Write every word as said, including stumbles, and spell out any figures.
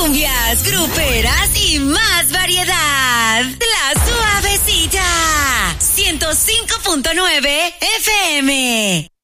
cumbias, gruperas y más variedad. La Suavecita. ciento cinco punto nueve F M.